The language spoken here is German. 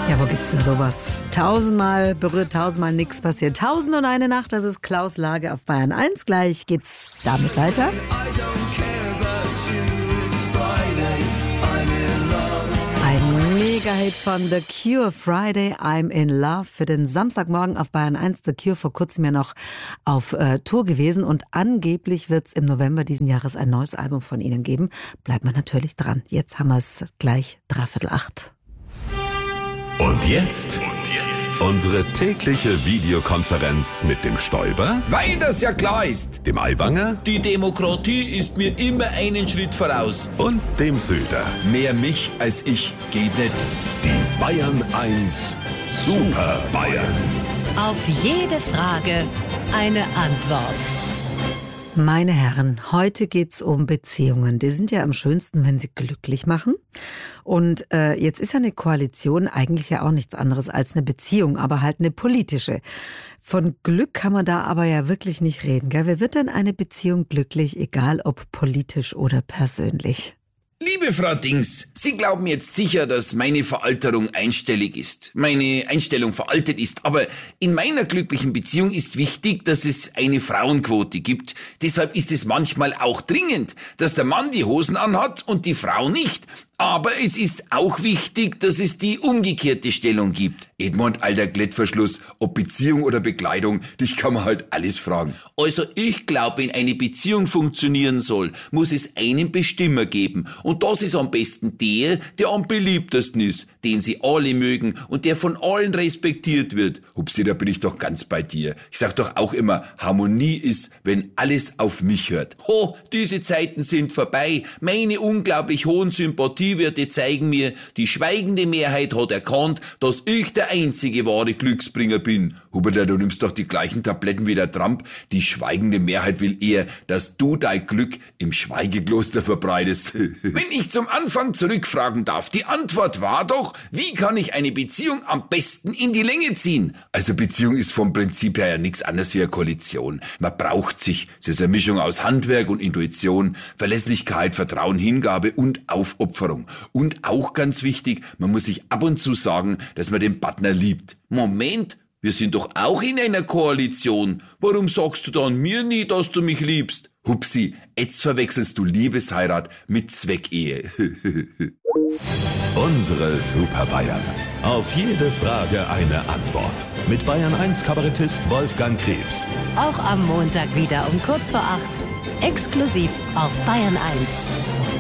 Ja, wo gibt's denn sowas? Tausendmal berührt, tausendmal nichts passiert. 1001 Nacht, das ist Klaus Lage auf Bayern 1. Gleich geht's damit weiter. Ein Mega-Hit von The Cure, Friday, I'm in Love. Für den Samstagmorgen auf Bayern 1. The Cure vor kurzem ja noch auf Tour gewesen. Und angeblich wird's im November diesen Jahres ein neues Album von ihnen geben. Bleibt man natürlich dran. Jetzt haben wir es gleich 7:45. Und jetzt unsere tägliche Videokonferenz mit dem Stoiber, Weil das ja klar ist. dem Aiwanger Die Demokratie ist mir immer einen Schritt voraus. und dem Söder. Mehr mich als ich geht nicht. Die Bayern 1 Super Bayern. Auf jede Frage eine Antwort. Meine Herren, heute geht's um Beziehungen. Die sind ja am schönsten, wenn sie glücklich machen. Und jetzt ist ja eine Koalition eigentlich ja auch nichts anderes als eine Beziehung, aber halt eine politische. Von Glück kann man da aber ja wirklich nicht reden, gell? Wer wird denn eine Beziehung glücklich, egal ob politisch oder persönlich? Liebe Frau Dings, Sie glauben jetzt sicher, dass meine Veralterung einstellig ist. Meine Einstellung veraltet ist. Aber in meiner glücklichen Beziehung ist wichtig, dass es eine Frauenquote gibt. Deshalb ist es manchmal auch dringend, dass der Mann die Hosen anhat und die Frau nicht. Aber es ist auch wichtig, dass es die umgekehrte Stellung gibt. Edmund, alter Klettverschluss, ob Beziehung oder Bekleidung, dich kann man halt alles fragen. Also ich glaube, wenn eine Beziehung funktionieren soll, muss es einen Bestimmer geben. Und das ist am besten der am beliebtesten ist, den sie alle mögen und der von allen respektiert wird. Hupsi, da bin ich doch ganz bei dir. Ich sag doch auch immer, Harmonie ist, wenn alles auf mich hört. Ho, diese Zeiten sind vorbei. Meine unglaublich hohen Sympathiewerte zeigen mir, die schweigende Mehrheit hat erkannt, dass ich der einzige wahre Glücksbringer bin. Hubert, du nimmst doch die gleichen Tabletten wie der Trump. Die schweigende Mehrheit will eher, dass du dein Glück im Schweigekloster verbreitest. Wenn ich zum Anfang zurückfragen darf, die Antwort war doch, wie kann ich eine Beziehung am besten in die Länge ziehen? Also Beziehung ist vom Prinzip her ja nichts anderes wie eine Koalition. Man braucht sich. Es ist eine Mischung aus Handwerk und Intuition, Verlässlichkeit, Vertrauen, Hingabe und Aufopferung. Und auch ganz wichtig, man muss sich ab und zu sagen, dass man den Partner liebt. Moment, wir sind doch auch in einer Koalition. Warum sagst du dann mir nie, dass du mich liebst? Hupsi, jetzt verwechselst du Liebesheirat mit Zweckehe. Unsere Super Bayern. Auf jede Frage eine Antwort. Mit Bayern 1 Kabarettist Wolfgang Krebs. Auch am Montag wieder um kurz vor 8. Exklusiv auf Bayern 1.